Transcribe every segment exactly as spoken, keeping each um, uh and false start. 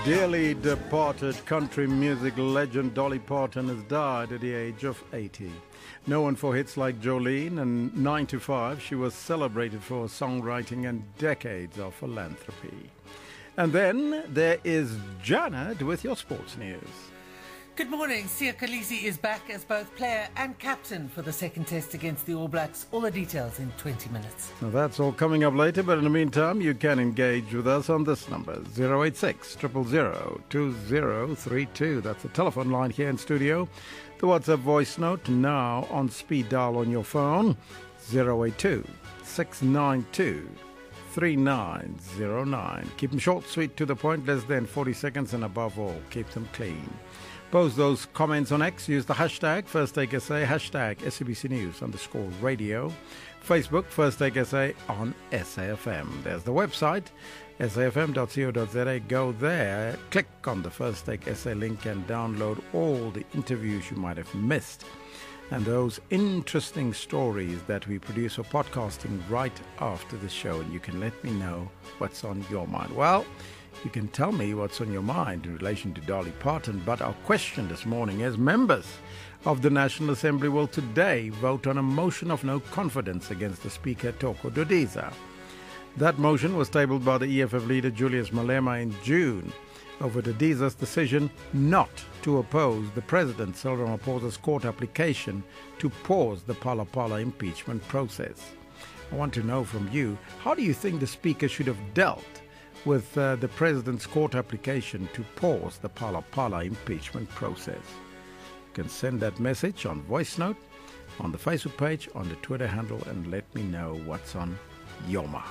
Dearly departed country music legend Dolly Parton has died at the age of eighty. Known for hits like Jolene and nine to five, she was celebrated for songwriting and decades of philanthropy. And then there is Janet with your sports news. Good morning. Sia Khaleesi is back as both player and captain for the second test against the All Blacks. All the details in twenty minutes. Now that's all coming up later, but in the meantime, you can engage with us on this number, zero eight six, zero zero zero, two zero three two. That's the telephone line here in studio. The WhatsApp voice note now on speed dial on your phone, zero eight two, six nine two, three nine zero nine. Keep them short, sweet, to the point, less than forty seconds, and above all, keep them clean. Post those comments on X. Use the hashtag First Take S A, hashtag S A B C News underscore radio. Facebook, First Take S A on S A F M. There's the website, S A F M dot co dot za. Go there, click on the First Take S A link and download all the interviews you might have missed. And those interesting stories that we produce for podcasting right after the show. And you can let me know what's on your mind. Well, you can tell me what's on your mind in relation to Dolly Parton, but our question this morning is, members of the National Assembly will today vote on a motion of no confidence against the Speaker, Thoko Dodiza. That motion was tabled by the E F F leader Julius Malema in June over Dodiza's decision not to oppose the President Cyril Ramaphosa's court application to pause the Phala Phala impeachment process. I want to know from you, how do you think the Speaker should have dealt with uh, the President's court application to pause the Phala Phala impeachment process? You can send that message on voice note, on the Facebook page, on the Twitter handle, and let me know what's on your mind.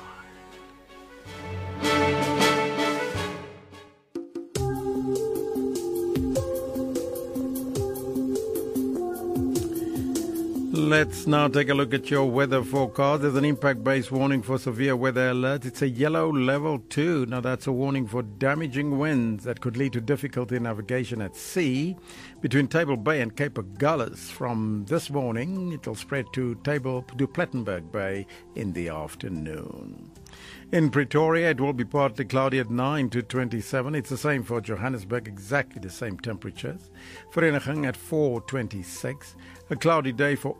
Let's now take a look at your weather forecast. There's an impact-based warning for severe weather alert. It's a yellow level two. Now that's a warning for damaging winds that could lead to difficulty in navigation at sea between Table Bay and Cape Agulhas. From this morning, it'll spread to Table to Plettenberg Bay in the afternoon. In Pretoria, it will be partly cloudy at nine to twenty-seven. It's the same for Johannesburg, exactly the same temperatures. Vereniging at four twenty-six. A cloudy day for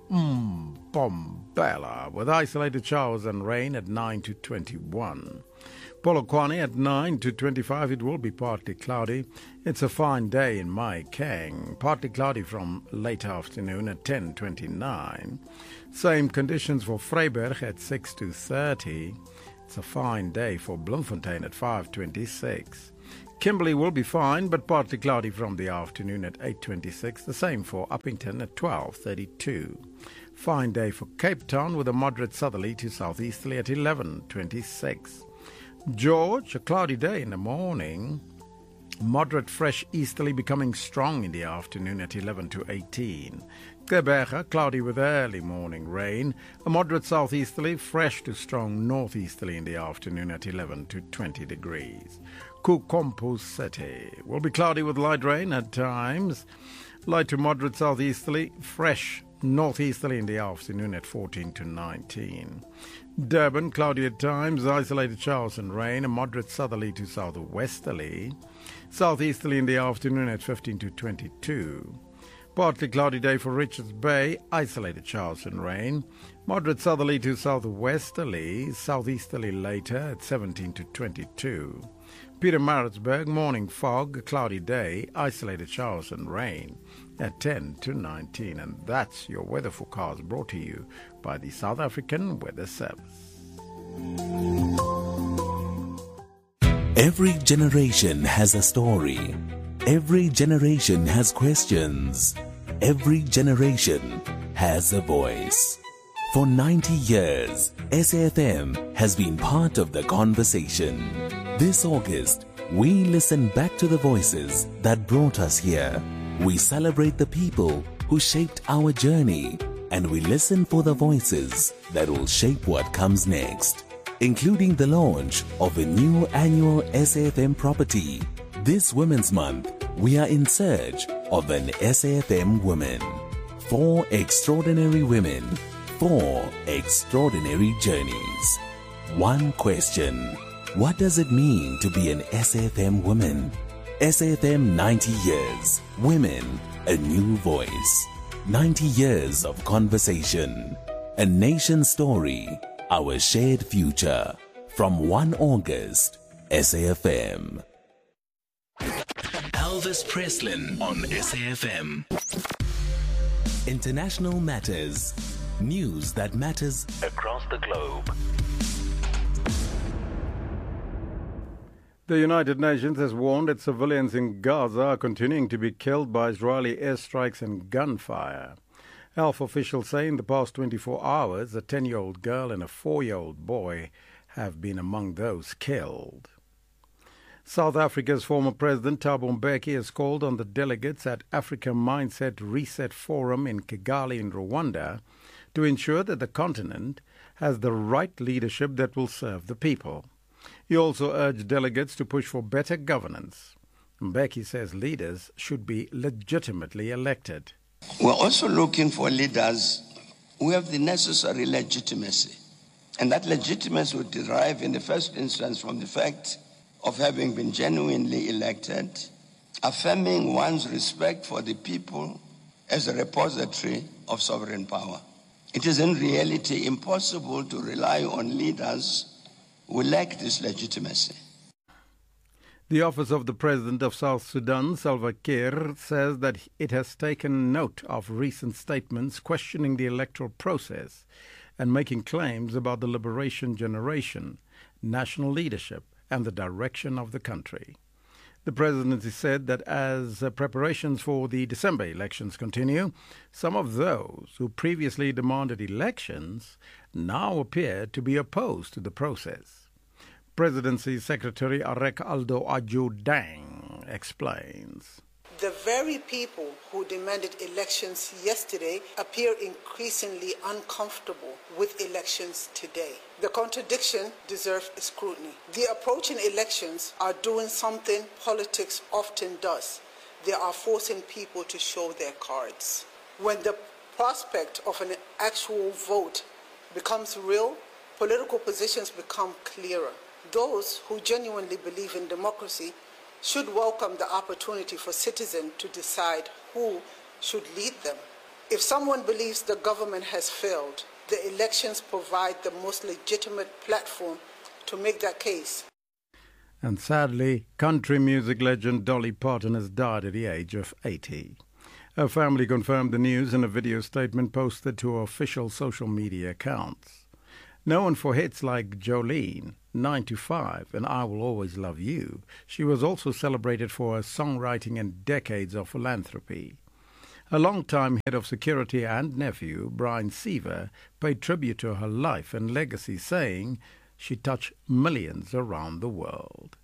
Mbombela with isolated showers and rain at nine to twenty-one. Polokwane at nine to twenty-five. It will be partly cloudy. It's a fine day in Maikeng. Partly cloudy from late afternoon at ten twenty-nine. Same conditions for Vryburg at six to thirty. It's a fine day for Bloemfontein at five twenty-six. Kimberley will be fine, but partly cloudy from the afternoon at eight twenty-six. The same for Uppington at twelve thirty-two. Fine day for Cape Town with a moderate southerly to southeasterly at eleven twenty-six. George, a cloudy day in the morning. Moderate fresh easterly becoming strong in the afternoon at eleven to eighteen. Gqeberha, cloudy with early morning rain. A moderate southeasterly, fresh to strong northeasterly in the afternoon at eleven to twenty degrees. Kukompu City will be cloudy with light rain at times. Light to moderate southeasterly, fresh northeasterly in the afternoon at fourteen to nineteen. Durban, cloudy at times, isolated showers and rain. A moderate southerly to southwesterly. Southeasterly in the afternoon at fifteen to twenty-two. Partly cloudy day for Richards Bay, isolated showers and rain. Moderate southerly to southwesterly, southeasterly later at seventeen to twenty-two. Pietermaritzburg, morning fog, a cloudy day, isolated showers and rain at ten to nineteen. And that's your weather forecast brought to you by the South African Weather Service. Every generation has a story. Every generation has questions. Every generation has a voice. For ninety years, S A F M has been part of the conversation. This August, we listen back to the voices that brought us here. We celebrate the people who shaped our journey, and we listen for the voices that will shape what comes next, including the launch of a new annual S A F M property. This Women's Month, we are in search of an S A F M woman. Four extraordinary women, four extraordinary journeys. One question: what does it mean to be an S A F M woman? S A F M ninety years. Women, a new voice. ninety years of conversation. A nation story. Our shared future. From first of August, S A F M. Elvis Preslin on S A F M. International Matters. News that matters across the globe. The United Nations has warned that civilians in Gaza are continuing to be killed by Israeli airstrikes and gunfire. Health officials say in the past twenty-four hours, a ten-year-old girl and a four-year-old boy have been among those killed. South Africa's former President Thabo Mbeki has called on the delegates at Africa Mindset Reset Forum in Kigali in Rwanda to ensure that the continent has the right leadership that will serve the people. He also urged delegates to push for better governance. Mbeki says leaders should be legitimately elected. We're also looking for leaders who have the necessary legitimacy. And that legitimacy would derive in the first instance from the fact of having been genuinely elected, affirming one's respect for the people as a repository of sovereign power. It is in reality impossible to rely on leaders who lack this legitimacy. The Office of the President of South Sudan, Salva Kiir, says that it has taken note of recent statements questioning the electoral process and making claims about the liberation generation, national leadership, and the direction of the country. The presidency said that as uh, preparations for the December elections continue, some of those who previously demanded elections now appear to be opposed to the process. Presidency Secretary Arek Aldo Aju Dang explains. The very people who demanded elections yesterday appear increasingly uncomfortable with elections today. The contradiction deserves scrutiny. The approaching elections are doing something politics often does. They are forcing people to show their cards. When the prospect of an actual vote becomes real, political positions become clearer. Those who genuinely believe in democracy should welcome the opportunity for citizens to decide who should lead them. If someone believes the government has failed, the elections provide the most legitimate platform to make that case. And sadly, country music legend Dolly Parton has died at the age of eighty. Her family confirmed the news in a video statement posted to her official social media accounts. Known for hits like Jolene, nine to five, and I Will Always Love You, she was also celebrated for her songwriting and decades of philanthropy. Her longtime head of security and nephew, Brian Seaver, paid tribute to her life and legacy, saying she touched millions around the world.